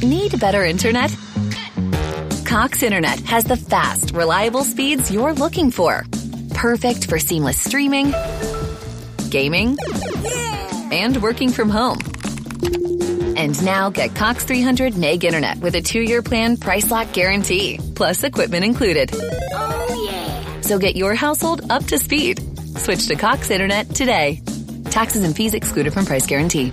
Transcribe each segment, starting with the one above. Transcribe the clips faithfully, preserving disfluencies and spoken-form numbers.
Need better internet? Cox Internet has the fast, reliable speeds you're looking for. Perfect for seamless streaming, gaming, and working from home. And now get Cox three hundred meg internet with a two-year plan price lock guarantee, plus equipment included. Oh, yeah. So get your household up to speed. Switch to Cox Internet today. Taxes and fees excluded from price guarantee.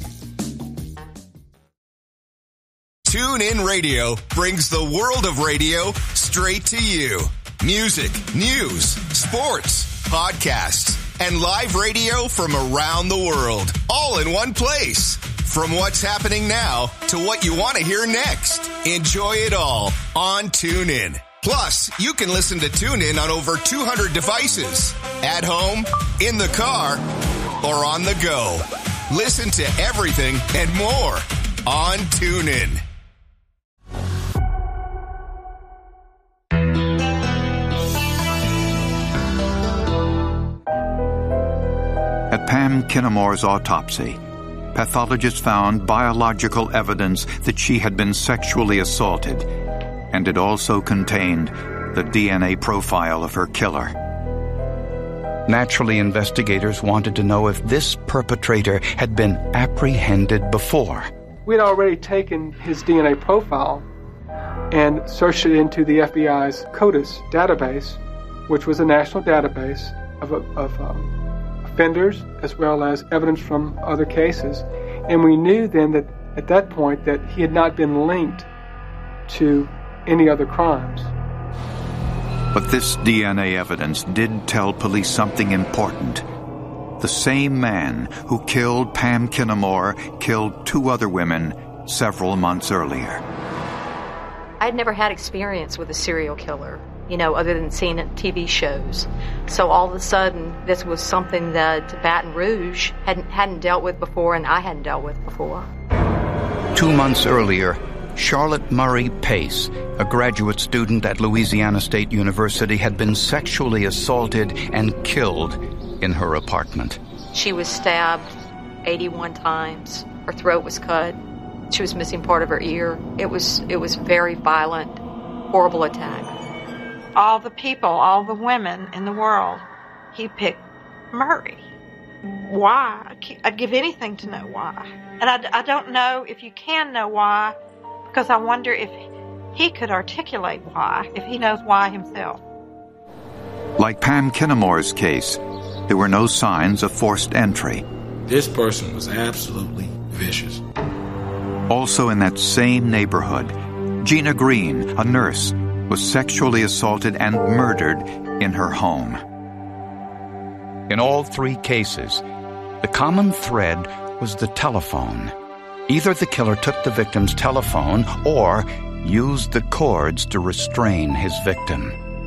TuneIn Radio brings the world of radio straight to you. Music, news, sports, podcasts, and live radio from around the world, all in one place. From what's happening now to what you want to hear next. Enjoy it all on TuneIn. Plus, you can listen to TuneIn on over two hundred devices. At home, in the car, or on the go. Listen to everything and more on TuneIn. At Pam Kinnamore's autopsy, pathologists found biological evidence that she had been sexually assaulted, and it also contained the D N A profile of her killer. Naturally, investigators wanted to know if this perpetrator had been apprehended before. We'd already taken his D N A profile and searched it into the F B I's CODIS database, which was a national database of, of um, offenders as well as evidence from other cases. And we knew then that at that point that he had not been linked to any other crimes. But this D N A evidence did tell police something important. The same man who killed Pam Kinnamore killed two other women several months earlier. I'd never had experience with a serial killer, you know, other than seeing it in T V shows. So all of a sudden, this was something that Baton Rouge hadn't, hadn't dealt with before, and I hadn't dealt with before. Two months earlier, Charlotte Murray Pace, a graduate student at Louisiana State University, had been sexually assaulted and killed in her apartment. She was stabbed eighty-one times. Her throat was cut. She was missing part of her ear. It was it was very violent, horrible attack. All the people, all the women in the world, he picked Murray. Why? I'd give anything to know why. And I, I don't know if you can know why, because I wonder if he could articulate why, if he knows why himself. Like Pam Kinnamore's case, there were no signs of forced entry. This person was absolutely vicious. Also in that same neighborhood, Gina Green, a nurse, was sexually assaulted and murdered in her home. In all three cases, the common thread was the telephone. Either the killer took the victim's telephone or used the cords to restrain his victim.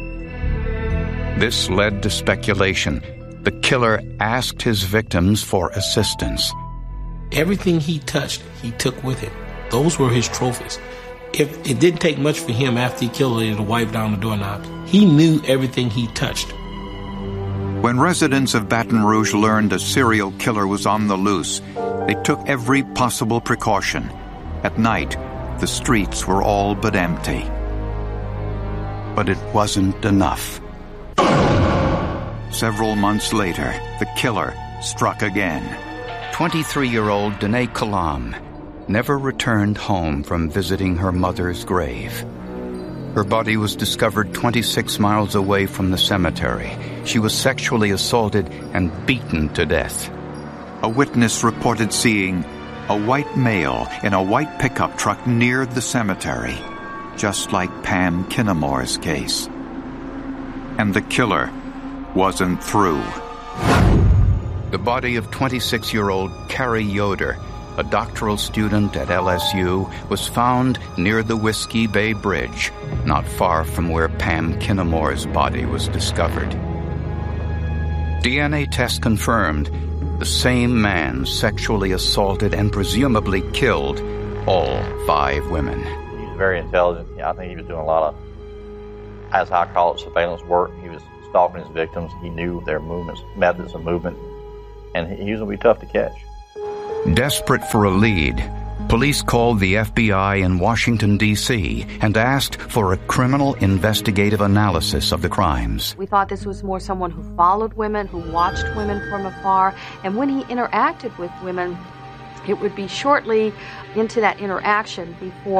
This led to speculation. The killer asked his victims for assistance. Everything he touched, he took with him. Those were his trophies. If it didn't take much for him after he killed her to wipe down the doorknobs, he knew everything he touched. When residents of Baton Rouge learned a serial killer was on the loose, they took every possible precaution. At night, the streets were all but empty. But it wasn't enough. Several months later, the killer struck again. twenty-three-year-old Danae Kalam never returned home from visiting her mother's grave. Her body was discovered twenty-six miles away from the cemetery. She was sexually assaulted and beaten to death. A witness reported seeing a white male in a white pickup truck near the cemetery, just like Pam Kinnamore's case. And the killer wasn't through. The body of twenty-six-year-old Carrie Yoder, a doctoral student at L S U, was found near the Whiskey Bay Bridge, not far from where Pam Kinnamore's body was discovered. D N A tests confirmed the same man sexually assaulted and presumably killed all five women. He was very intelligent. Yeah, I think he was doing a lot of, as I call it, surveillance work. He was stalking his victims. He knew their movements, methods of movement, and he was going to be tough to catch. Desperate for a lead, Police called the F B I in Washington, D C and asked for a criminal investigative analysis of the crimes. We thought this was more someone who followed women, who watched women from afar, and when he interacted with women, it would be shortly into that interaction before